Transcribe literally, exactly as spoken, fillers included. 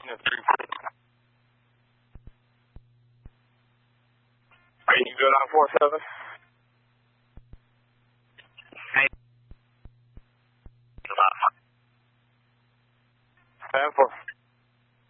Yeah, three four. Are you good on four seven? Hey. Ten four.